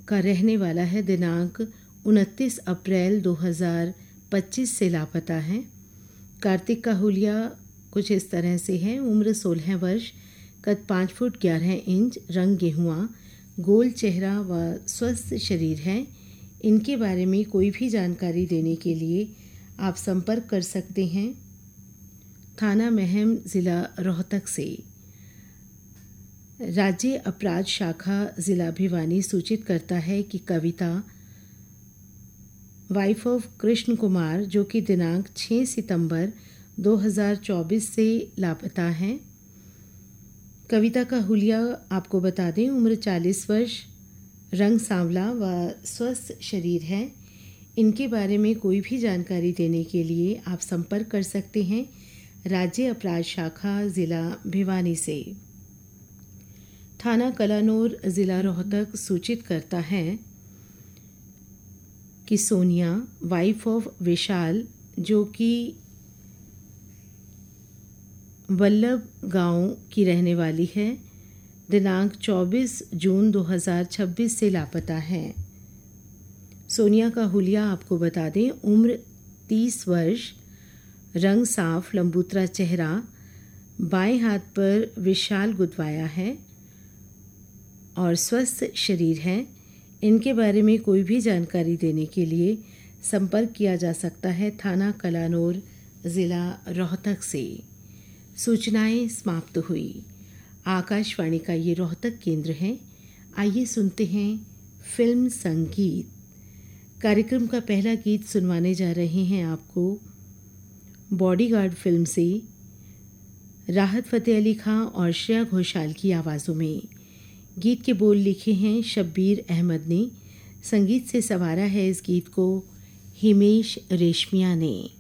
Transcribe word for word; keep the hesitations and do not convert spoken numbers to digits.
का रहने वाला है। दिनांक उनतीस अप्रैल दो हज़ार पच्चीस से लापता है। कार्तिक का हुलिया कुछ इस तरह से है। उम्र सोलह वर्ष, कद पाँच फुट ग्यारह इंच, रंग गेहुआ, गोल चेहरा व स्वस्थ शरीर है। इनके बारे में कोई भी जानकारी देने के लिए आप संपर्क कर सकते हैं थाना महम, ज़िला रोहतक से। राज्य अपराध शाखा ज़िला भिवानी सूचित करता है कि कविता वाइफ ऑफ कृष्ण कुमार, जो कि दिनांक छह सितंबर दो हज़ार चौबीस से लापता है। कविता का हुलिया आपको बता दें, उम्र चालीस वर्ष, रंग सांवला व स्वस्थ शरीर है। इनके बारे में कोई भी जानकारी देने के लिए आप संपर्क कर सकते हैं राज्य अपराध शाखा ज़िला भिवानी से। थाना कलानौर, ज़िला रोहतक सूचित करता है कि सोनिया वाइफ ऑफ विशाल, जो कि वल्लभ गांव की रहने वाली है, दिनांक चौबीस जून दो हज़ार छब्बीस से लापता है। सोनिया का हुलिया आपको बता दें, उम्र तीस वर्ष, रंग साफ, लंबूतरा चेहरा, बाएं हाथ पर विशाल गुदवाया है और स्वस्थ शरीर है। इनके बारे में कोई भी जानकारी देने के लिए संपर्क किया जा सकता है थाना कलानौर, ज़िला रोहतक से। सूचनाएं समाप्त हुई। आकाशवाणी का ये रोहतक केंद्र है। आइए सुनते हैं फिल्म संगीत। कार्यक्रम का पहला गीत सुनवाने जा रहे हैं आपको बॉडीगार्ड फिल्म से राहत फ़तेह अली खां और श्रेया घोषाल की आवाज़ों में। गीत के बोल लिखे हैं शब्बीर अहमद ने। संगीत से संवारा है इस गीत को हिमेश रेशमिया ने।